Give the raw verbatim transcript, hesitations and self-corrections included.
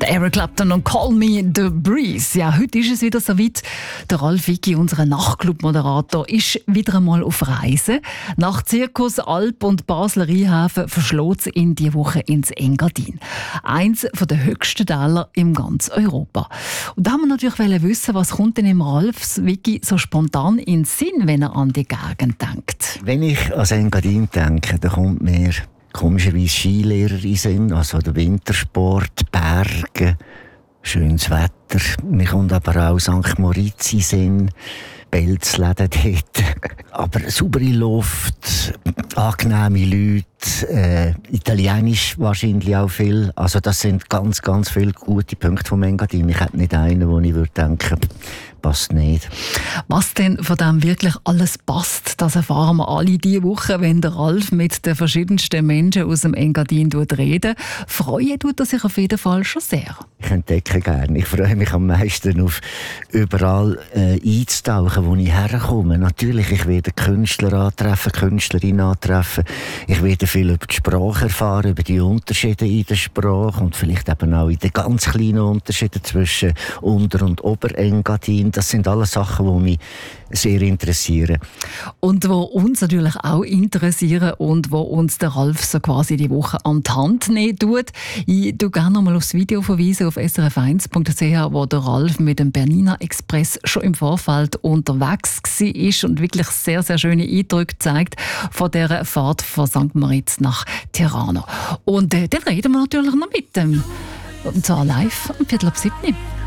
Eric Clapton und Call Me The Breeze. Ja, heute ist es wieder soweit. Der Ralf Wicki, unser Nachtclub-Moderator, ist wieder einmal auf Reise. Nach Zirkus, Alp und Basler Rheinhafen verschlägt es ihn diese Woche ins Engadin. Eins der höchsten Täler in ganz Europa. Und da haben wir natürlich wissen, was kommt denn im Ralf Wicki so spontan in den Sinn, wenn er an die Gegend denkt? Wenn ich an Engadin denke, dann kommt mir komischerweise Skilehrer in den Sinn, also der Wintersport, Berge, schönes Wetter. Mir kommt aber auch Sankt Moritz in den Sinn, Pelzläden dort. Aber saubere Luft, angenehme Leute, äh, Italienisch wahrscheinlich auch viel. Also das sind ganz, ganz viele gute Punkte vom Engadin. Ich hätte nicht einen, wo ich würde denken, passt nicht. Was denn von dem wirklich alles passt, das erfahren wir alle diese Woche, wenn der Ralf mit den verschiedensten Menschen aus dem Engadin redet. Freuen tut er sich auf jeden Fall schon sehr. Ich entdecke gerne. Ich freue mich am meisten auf überall äh, einzutauchen, wo ich herkomme. Natürlich, ich werde Künstler antreffen, Künstlerinnen antreffen. Ich werde viel über die Sprache erfahren, über die Unterschiede in der Sprache und vielleicht eben auch in den ganz kleinen Unterschieden zwischen Unter- und Oberengadin. Das sind alles Sachen, die mich sehr interessieren. Und wo uns natürlich auch interessieren und wo uns der Ralf so quasi die Woche an die Hand nehmen tut. Ich tue gerne noch mal aufs Video verweisen auf s r f eins punkt c h, wo der Ralf mit dem Bernina Express schon im Vorfeld unterwegs war und wirklich sehr, sehr schöne Eindrücke zeigt von dieser Fahrt von Sankt Moritz nach Tirana. Und äh, dann reden wir natürlich noch mit dem. Und zwar live am Viertel ab sieben.